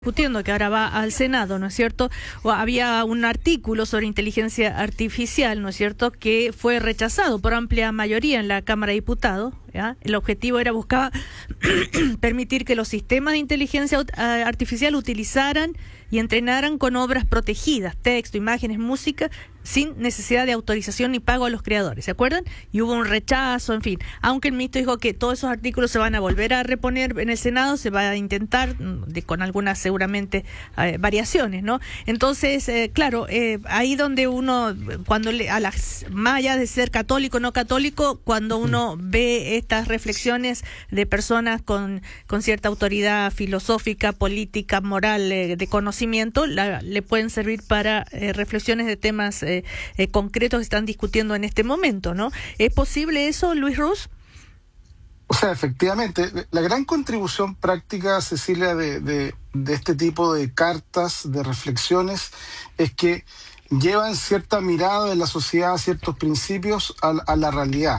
Discutiendo que ahora va al Senado, ¿no es cierto? Había un artículo sobre inteligencia artificial, ¿no es cierto?, que fue rechazado por amplia mayoría en la Cámara de Diputados, ¿ya? El objetivo era buscar permitir que los sistemas de inteligencia artificial utilizaran y entrenaran con obras protegidas, texto, imágenes, música, sin necesidad de autorización ni pago a los creadores, ¿se acuerdan? Y hubo un rechazo, en fin, aunque el ministro dijo que todos esos artículos se van a volver a reponer en el Senado, se va a intentar, con algunas seguramente variaciones, ¿no? Entonces, claro, ahí donde uno, cuando más allá de ser católico o no católico, cuando uno ve estas reflexiones de personas con cierta autoridad filosófica, política, moral, de conocimiento, le pueden servir para reflexiones de temas concretos que están discutiendo en este momento, ¿no? ¿Es posible eso, Luis Ruz? O sea, efectivamente, la gran contribución práctica, Cecilia, de este tipo de cartas, de reflexiones, es que llevan cierta mirada de la sociedad, ciertos principios a la realidad.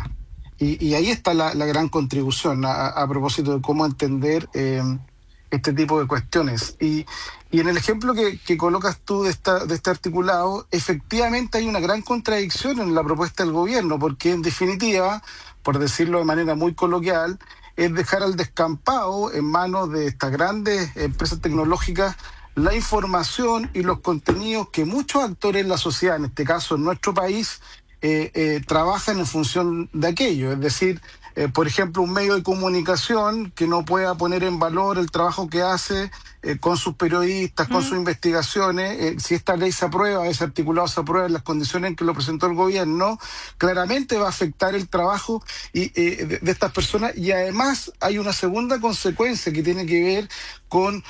Y ahí está la gran contribución a propósito de cómo entender este tipo de cuestiones. Y en el ejemplo que colocas tú de este articulado, efectivamente hay una gran contradicción en la propuesta del gobierno, porque en definitiva, por decirlo de manera muy coloquial, es dejar al descampado en manos de estas grandes empresas tecnológicas la información y los contenidos que muchos actores en la sociedad, en este caso en nuestro país, trabajan en función de aquello. Es decir, por ejemplo, un medio de comunicación que no pueda poner en valor el trabajo que hace con sus periodistas, con sus investigaciones, si esta ley se aprueba, ese articulado se aprueba en las condiciones en que lo presentó el gobierno, claramente va a afectar el trabajo de estas personas. Y además hay una segunda consecuencia que tiene que ver con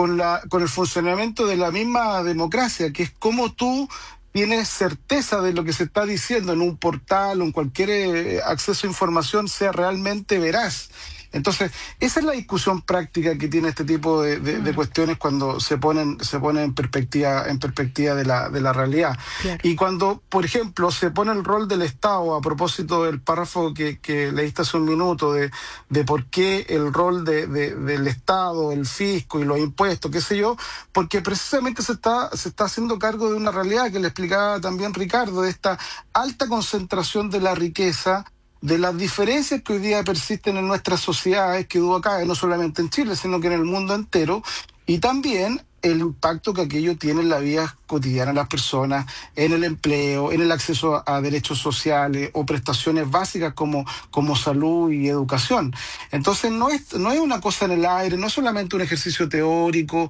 el funcionamiento de la misma democracia, que es cómo tú tienes certeza de lo que se está diciendo en un portal o en cualquier acceso a información sea realmente veraz. Entonces, esa es la discusión práctica que tiene este tipo de cuestiones cuando se ponen en perspectiva de la realidad. Claro. Y cuando, por ejemplo, se pone el rol del Estado, a propósito del párrafo que leíste hace un minuto, de por qué el rol del Estado, el fisco y los impuestos, qué sé yo, porque precisamente se está haciendo cargo de una realidad que le explicaba también Ricardo, de esta alta concentración de la riqueza, de las diferencias que hoy día persisten en nuestras sociedades, que duda cabe, no solamente en Chile, sino que en el mundo entero, y también el impacto que aquello tiene en la vida cotidiana de las personas, en el empleo, en el acceso a derechos sociales o prestaciones básicas como salud y educación. Entonces no es una cosa en el aire, no es solamente un ejercicio teórico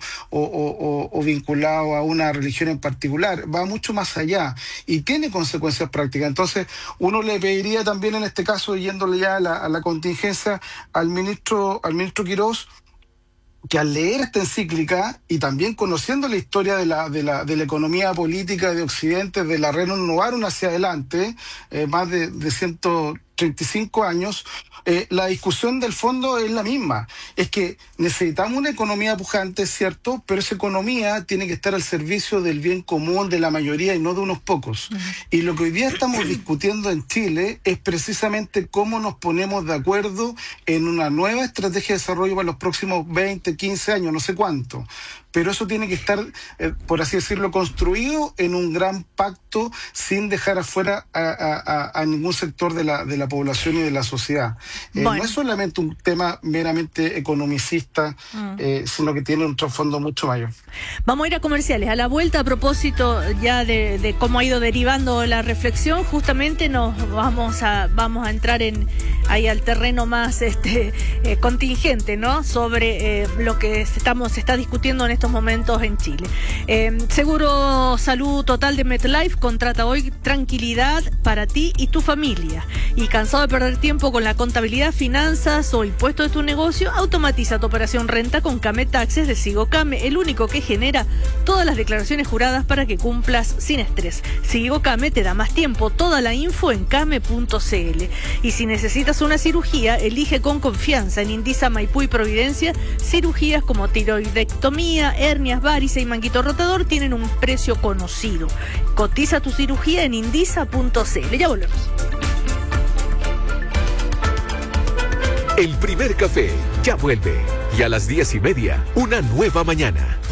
o vinculado a una religión en particular, va mucho más allá y tiene consecuencias prácticas. Entonces uno le pediría también en este caso, yéndole ya a la contingencia, al ministro Quirós, que al leer esta encíclica y también conociendo la historia de la economía política de Occidente, de la renovaron hacia adelante, más de 135 años, la discusión del fondo es la misma. Es que necesitamos una economía pujante, es cierto, pero esa economía tiene que estar al servicio del bien común de la mayoría y no de unos pocos. Y lo que hoy día estamos discutiendo en Chile es precisamente cómo nos ponemos de acuerdo en una nueva estrategia de desarrollo para los próximos 20, 15 años, no sé cuánto. Pero eso tiene que estar, por así decirlo, construido en un gran pacto sin dejar afuera a ningún sector de la población y de la sociedad. Bueno. No es solamente un tema meramente economicista, sino que tiene un trasfondo mucho mayor. Vamos a ir a comerciales. A la vuelta, a propósito ya de cómo ha ido derivando la reflexión, justamente nos vamos a entrar ahí al terreno más contingente, ¿no? Sobre lo que se está discutiendo en estos momentos en Chile. Seguro Salud Total de MetLife contrata hoy tranquilidad para ti y tu familia. Y cansado de perder tiempo con la contabilidad, finanzas o impuestos de tu negocio, automatiza tu operación renta con Came Taxes de Sigocame, el único que genera todas las declaraciones juradas para que cumplas sin estrés. Sigocame te da más tiempo. Toda la info en came.cl. Y si necesitas una cirugía, elige con confianza en Indisa, Maipú y Providencia. Cirugías como tiroidectomía, hernias, varices y manguito rotador tienen un precio conocido. Cotiza tu cirugía en indisa.cl. Ya volvemos. El primer café ya vuelve. Y a las 10:30, una nueva mañana.